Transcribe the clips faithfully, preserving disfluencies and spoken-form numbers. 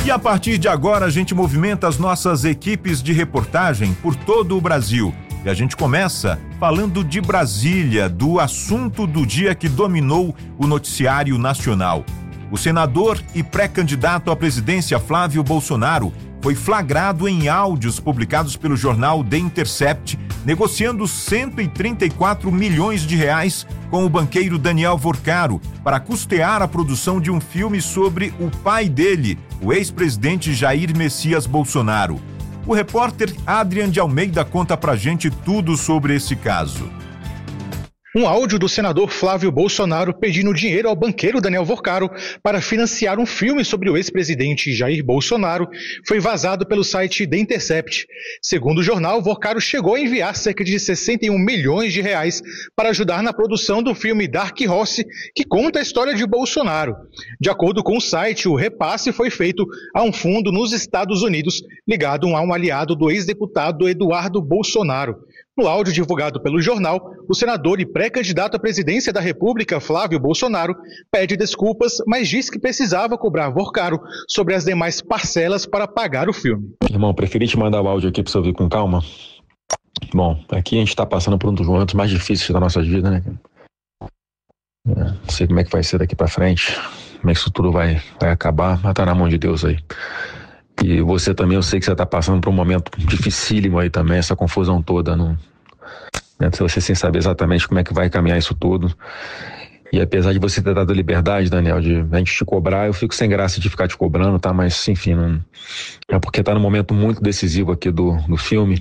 E a partir de agora a gente movimenta as nossas equipes de reportagem por todo o Brasil. E a gente começa falando de Brasília, do assunto do dia que dominou o noticiário nacional. O senador e pré-candidato à presidência Flávio Bolsonaro foi flagrado em áudios publicados pelo jornal The Intercept, negociando cento e trinta e quatro milhões de reais com o banqueiro Daniel Vorcaro para custear a produção de um filme sobre o pai dele, o ex-presidente Jair Messias Bolsonaro. O repórter Adrian de Almeida conta pra gente tudo sobre esse caso. Um áudio do senador Flávio Bolsonaro pedindo dinheiro ao banqueiro Daniel Vorcaro para financiar um filme sobre o ex-presidente Jair Bolsonaro foi vazado pelo site The Intercept. Segundo o jornal, Vorcaro chegou a enviar cerca de sessenta e um milhões de reais para ajudar na produção do filme Dark Horse, que conta a história de Bolsonaro. De acordo com o site, o repasse foi feito a um fundo nos Estados Unidos, ligado a um aliado do ex-deputado Eduardo Bolsonaro. No áudio divulgado pelo jornal, o senador e pré-candidato à presidência da República, Flávio Bolsonaro, pede desculpas, mas diz que precisava cobrar Vorcaro sobre as demais parcelas para pagar o filme. Irmão, preferi te mandar o áudio aqui para você ouvir com calma. Bom, aqui a gente está passando por um dos momentos mais difíceis da nossa vida, né? É, não sei como é que vai ser daqui para frente, como é que isso tudo vai, vai acabar, mas tá na mão de Deus aí. E você também, eu sei que você está passando por um momento dificílimo aí também, essa confusão toda, não, né? Você sem saber exatamente como é que vai caminhar isso tudo. E apesar de você ter dado liberdade, Daniel, de a gente te cobrar, eu fico sem graça de ficar te cobrando, tá? Mas, enfim, não, é porque tá num momento muito decisivo aqui do, do filme.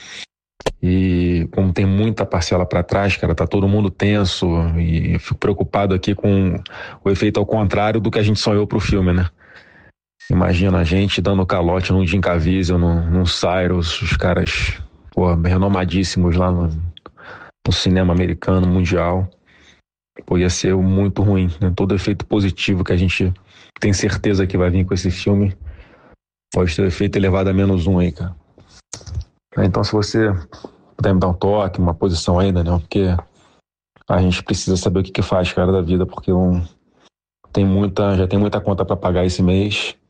E como tem muita parcela para trás, cara, tá todo mundo tenso e eu fico preocupado aqui com o efeito ao contrário do que a gente sonhou pro filme, né? Imagina a gente dando calote num Jim Caviezel, num, num Cyrus, os caras, pô, renomadíssimos lá no, no cinema americano, mundial. Pô, ia ser muito ruim, né? Todo efeito positivo que a gente tem certeza que vai vir com esse filme pode ter efeito elevado a menos um aí, cara. Então, se você puder me dar um toque, uma posição aí, Daniel, porque a gente precisa saber o que que faz, cara, da vida, porque um, tem muita, já tem muita conta para pagar esse mês.